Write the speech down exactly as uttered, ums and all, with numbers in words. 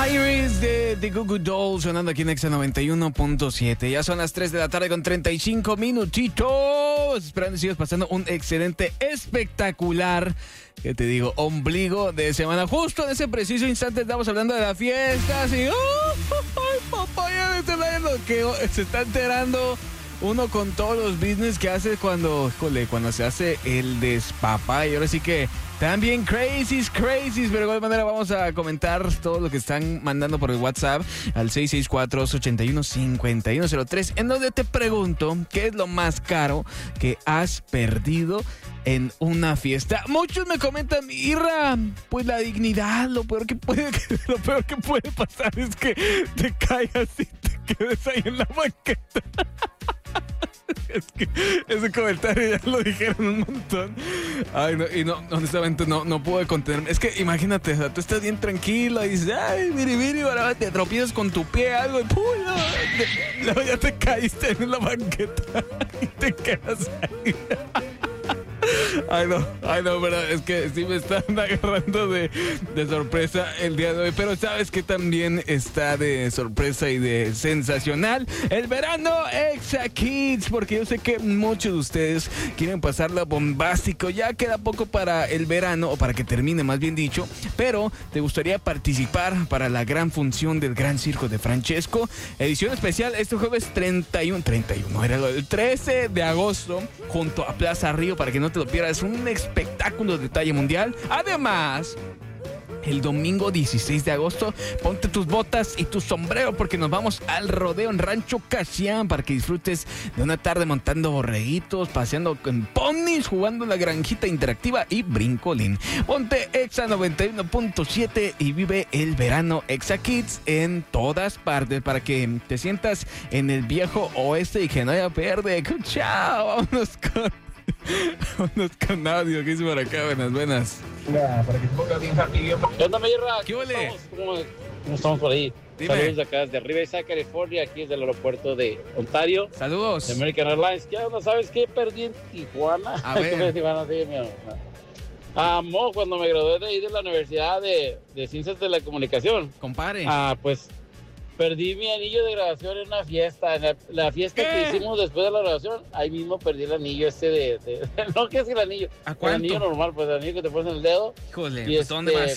Iris de The Goo Goo Dolls sonando aquí en Exa noventa y uno punto siete. Ya son las tres de la tarde con treinta y cinco minutitos. Esperando que sigas pasando un excelente, espectacular, ¿qué te digo? Ombligo de semana. Justo en ese preciso instante estamos hablando de las fiestas y... ¡Oh! ¡Ay, papá! Ya me está dando lo que se está enterando uno con todos los business que hace cuando, híjole, cuando se hace el despapá. Y ahora sí que también crazies, crazies, pero de igual manera vamos a comentar todo lo que están mandando por el WhatsApp al seis seis cuatro, ocho uno, cinco uno cero tres, en donde te pregunto qué es lo más caro que has perdido en una fiesta. Muchos me comentan, Irra, pues la dignidad, lo peor que puede, lo peor que puede pasar es que te caigas y te quedes ahí en la banqueta. Es que ese comentario ya lo dijeron un montón. Ay, no, y no, honestamente no, no puedo contenerme. Es que imagínate, o sea, tú estás bien tranquilo y dices, ay, miri, miri, ahora te tropiezas con tu pie, algo, y ¡pum! Luego ya te caíste en la banqueta y te quedas ahí. Ay, no, ay, no, pero es que sí me están agarrando de, de sorpresa el día de hoy. Pero sabes que también está de sorpresa y de sensacional el verano Exa Kids, porque yo sé que muchos de ustedes quieren pasarla bombástico. Ya queda poco para el verano, o para que termine, más bien dicho, pero te gustaría participar para la gran función del Gran Circo de Francesco, edición especial este jueves treinta y uno, treinta y uno, era el trece de agosto, junto a Plaza Río, para que no te lo pierdas. Es un espectáculo de talla mundial. Además, el domingo dieciséis de agosto, ponte tus botas y tu sombrero, porque nos vamos al rodeo en Rancho Casián para que disfrutes de una tarde montando borreguitos, paseando con ponis, jugando la granjita interactiva y brincolín. Ponte Exa noventa y uno punto siete y vive el verano Exa Kids en todas partes para que te sientas en el viejo oeste y que no haya pierde. Chao, vámonos con... Vámonos con audio, ¿qué hice por acá? Buenas, buenas. Para que se ponga bien rápido. ¿Qué onda, Mayra? ¿Qué huele? ¿Cómo, ¿Cómo estamos por ahí? Dime. Saludos de acá desde Riverside, California, aquí desde el aeropuerto de Ontario, Saludos. de American Airlines. ¿Qué onda? ¿Sabes qué perdí en Tijuana? A ver. ¿Qué Tijuana? Sí, mi amor. Ah, mo, cuando me gradué de ahí de la Universidad de, de Ciencias de la Comunicación. Compare. Ah, pues perdí mi anillo de graduación en una fiesta. En la, la fiesta ¿Qué? que hicimos después de la graduación, ahí mismo perdí el anillo este de... de no, ¿qué es el anillo? ¿A El cuánto? anillo normal, pues el anillo que te pones en el dedo. Híjole, Y pues ¿dónde este, más?